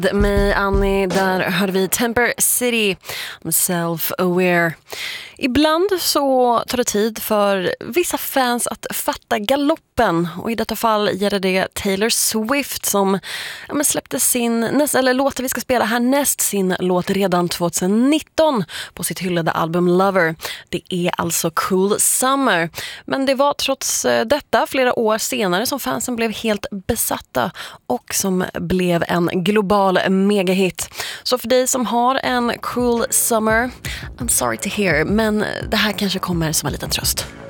Med Annie, där hörde vi Temper City, Self-Aware. Ibland så tar det tid för vissa fans att fatta galoppen, och i detta fall gäller det Taylor Swift som släppte låten vi ska spela härnäst, sin låt redan 2019 på sitt hyllade album Lover. Det är alltså Cool Summer, men det var trots detta flera år senare som fansen blev helt besatta och som blev en global megahit. Så för dig som har en Cool Summer, I'm sorry to hear, men det här kanske kommer som en liten tröst.